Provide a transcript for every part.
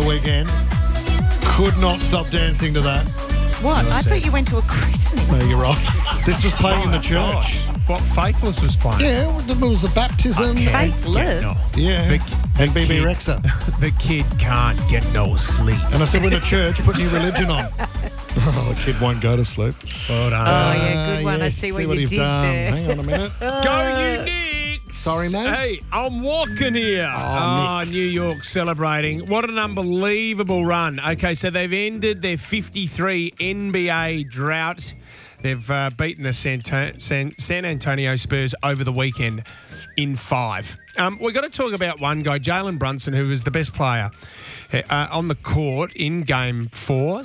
weekend. Could not stop dancing to that. What? I thought you went to a christening. No, you're right. This was playing in the church. Gosh, what Faithless was playing? Yeah, it was a baptism. Faithless. Yeah. And BB kid- Rexa. The kid can't get no sleep. And I said, we're in a church, put new religion on. Oh, the kid won't go to sleep. Well done. Oh, yeah, good one. I see what you he's did done. there. Hang on a minute. Go you, Knicks! Sorry, mate. Hey, I'm walking here. Knicks. New York celebrating. What an unbelievable run. Okay, so they've ended their 53 NBA drought. They've beaten the San Antonio Spurs over the weekend in 5. We've got to talk about one guy, Jalen Brunson, who was the best player on the court in Game 5.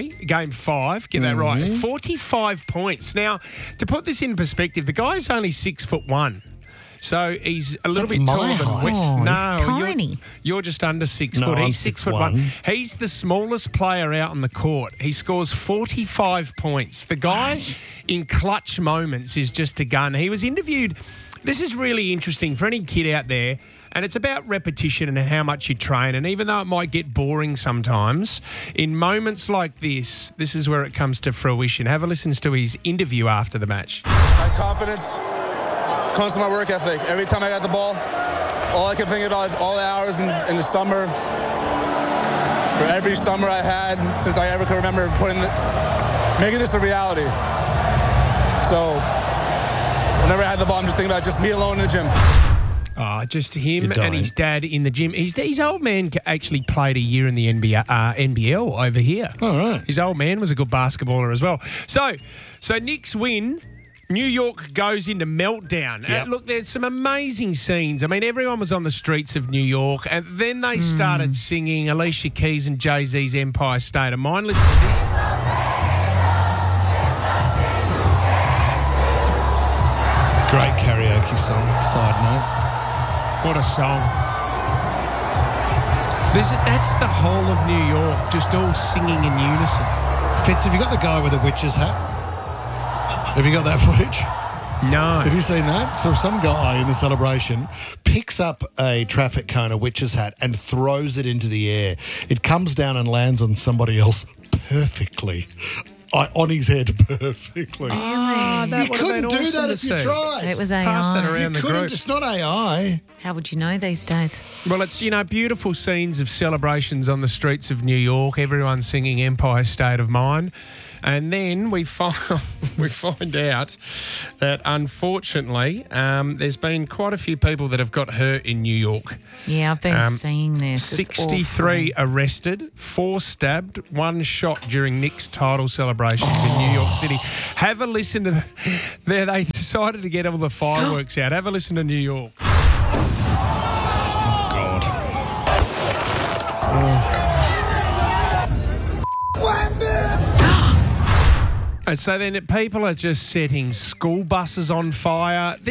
Get that right. 45 points. Now, to put this in perspective, the guy's only 6'1". So he's a little That's bit my taller than height. West. Oh, No, he's tiny. You're just under 6 No, foot. I'm He's 6'1". 6'1". He's the smallest player out on the court. He scores 45 points. The guy in clutch moments is just a gun. He was interviewed. This is really interesting for any kid out there. And it's about repetition and how much you train. And even though it might get boring sometimes, in moments like this is where it comes to fruition. Have a listen to his interview after the match. My confidence comes from my work ethic. Every time I got the ball, all I can think about is all the hours in the summer. For every summer I had since I ever could remember making this a reality. So whenever I had the ball, I'm just thinking about just me alone in the gym. Just him You're dying. and his dad in the gym. His old man actually played a year in the NBL over here. All right. His old man was a good basketballer as well. So Knicks win. New York goes into meltdown. Yep. Look, there's some amazing scenes. I mean, everyone was on the streets of New York, and then they started singing Alicia Keys and Jay-Z's Empire State of Mind. Listen to this. Great karaoke song, side note. What a song. That's the whole of New York, just all singing in unison. Fitz, have you got the guy with the witch's hat? Have you got that footage? No. Have you seen that? So some guy in the celebration picks up a traffic cone, a witch's hat, and throws it into the air. It comes down and lands on somebody else perfectly. On his head perfectly. That You would have couldn't been do awesome that to if you see. tried. It was Pass that AI. around the couldn't. group. It's not AI. How would you know these days? Well, it's, beautiful scenes of celebrations on the streets of New York, everyone singing Empire State of Mind. And then we find out that, unfortunately, there's been quite a few people that have got hurt in New York. Yeah, I've been seeing this. It's 63 arrested, 4 stabbed, 1 shot during Knicks title celebrations in New York City. Have a listen to there. They decided to get all the fireworks out. Have a listen to New York. And so then people are just setting school buses on fire.